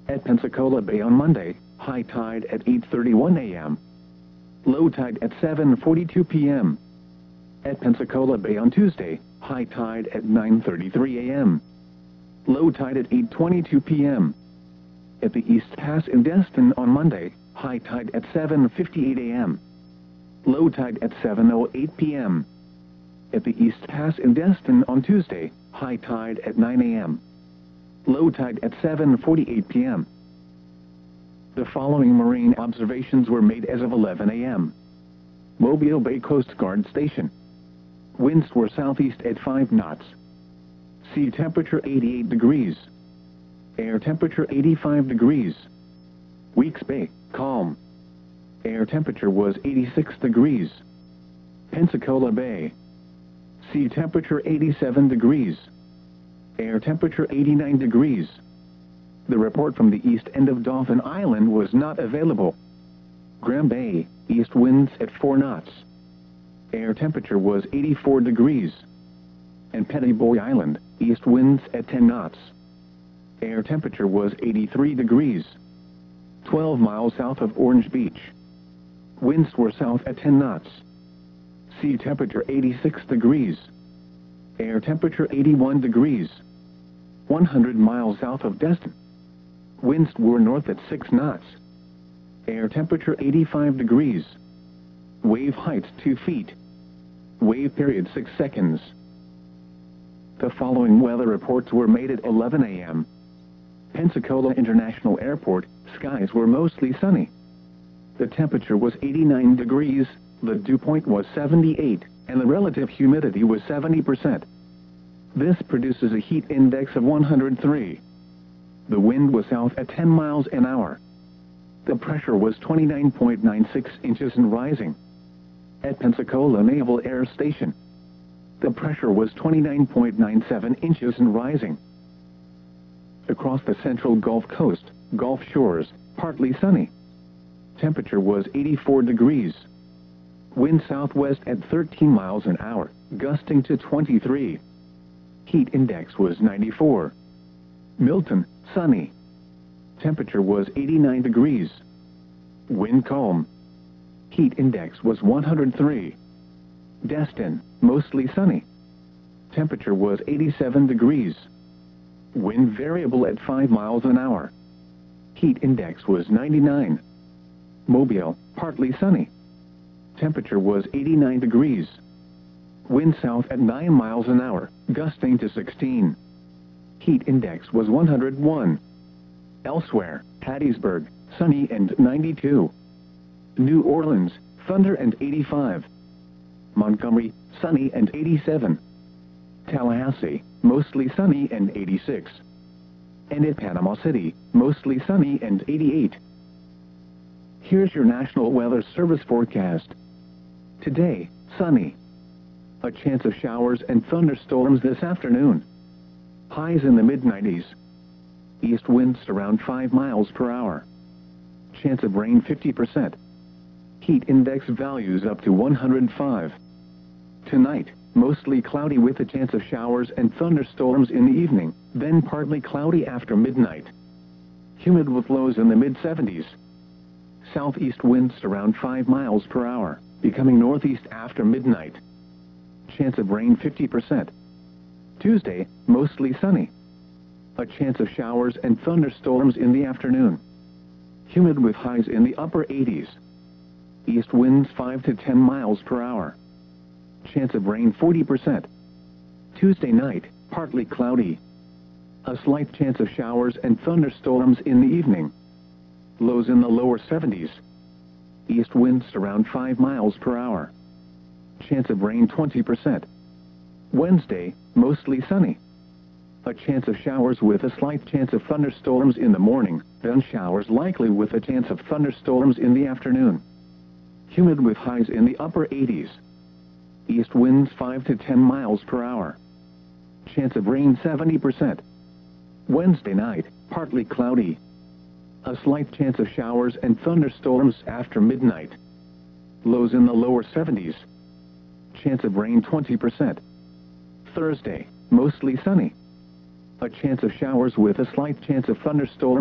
At Pensacola Bay on Monday, high tide at 8:31 a.m. Low tide at 7:42 p.m. At Pensacola Bay on Tuesday, high tide at 9:33 a.m. Low tide at 8:22 p.m. At the East Pass in Destin on Monday, high tide at 7:58 a.m. Low tide at 7:08 p.m. At the East Pass in Destin on Tuesday, high tide at 9 a.m. Low tide at 7:48 p.m. The following marine observations were made as of 11 a.m. Mobile Bay Coast Guard Station. Winds were southeast at 5 knots. Sea temperature 88 degrees. Air temperature 85 degrees. Weeks Bay, calm. Air temperature was 86 degrees. Pensacola Bay. Sea temperature 87 degrees. Air temperature 89 degrees. The report from the east end of Dauphin Island was not available. Graham Bay, east winds at 4 knots. Air temperature was 84 degrees. And Pettiboy Island, east winds at 10 knots. Air temperature was 83 degrees. 12 miles south of Orange Beach. Winds were south at 10 knots. Sea temperature 86 degrees. Air temperature 81 degrees. 100 miles south of Destin. Winds were north at 6 knots. Air temperature 85 degrees. Wave height 2 feet. Wave period 6 seconds. The following weather reports were made at 11 a.m. Pensacola International Airport, skies were mostly sunny. The temperature was 89 degrees, the dew point was 78, and the relative humidity was 70%. This produces a heat index of 103. The wind was south at 10 miles an hour. The pressure was 29.96 inches and rising. At Pensacola Naval Air Station, the pressure was 29.97 inches and rising. Across the central Gulf Coast, Gulf Shores, partly sunny. Temperature was 84 degrees. Wind southwest at 13 miles an hour, gusting to 23. Heat index was 94. Milton, sunny. Temperature was 89 degrees. Wind calm. Heat index was 103. Destin, mostly sunny. Temperature was 87 degrees. Wind variable at 5 miles an hour. Heat index was 99. Mobile, partly sunny. Temperature was 89 degrees. Wind south at 9 miles an hour, gusting to 16. Heat index was 101. Elsewhere, Hattiesburg, sunny and 92. New Orleans, thunder and 85. Montgomery, sunny and 87. Tallahassee, mostly sunny and 86. And at Panama City, mostly sunny and 88. Here's your National Weather Service forecast. Today, sunny. A chance of showers and thunderstorms this afternoon. Highs in the mid-90s. East winds around 5 miles per hour. Chance of rain 50%. Heat index values up to 105. Tonight, mostly cloudy with a chance of showers and thunderstorms in the evening, then partly cloudy after midnight. Humid with lows in the mid-70s. Southeast winds around 5 miles per hour, becoming northeast after midnight. Chance of rain 50%. Tuesday, mostly sunny. A chance of showers and thunderstorms in the afternoon. Humid with highs in the upper 80s. East winds 5 to 10 miles per hour. Chance of rain 40%. Tuesday night, partly cloudy. A slight chance of showers and thunderstorms in the evening. Lows in the lower 70s. East winds around 5 miles per hour. Chance of rain 20%. Wednesday, mostly sunny. A chance of showers with a slight chance of thunderstorms in the morning, then showers likely with a chance of thunderstorms in the afternoon. Humid with highs in the upper 80s. East winds 5 to 10 miles per hour. Chance of rain 70%. Wednesday night, partly cloudy. A slight chance of showers and thunderstorms after midnight. Lows in the lower 70s. Chance of rain 20%. Thursday, mostly sunny. A chance of showers with a slight chance of thunderstorms